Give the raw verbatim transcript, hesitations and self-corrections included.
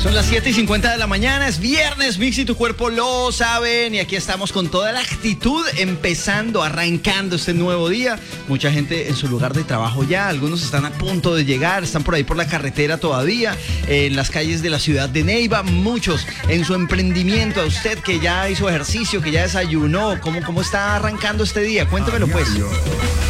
Son las siete y cincuenta de la mañana, es viernes, Mix y tu cuerpo lo saben. Y aquí estamos con toda la actitud, empezando, arrancando este nuevo día. Mucha gente en su lugar de trabajo ya, algunos están a punto de llegar, están por ahí por la carretera todavía, en las calles de la ciudad de Neiva. Muchos en su emprendimiento. A usted que ya hizo ejercicio, que ya desayunó, ¿cómo, cómo está arrancando este día? Cuéntemelo pues.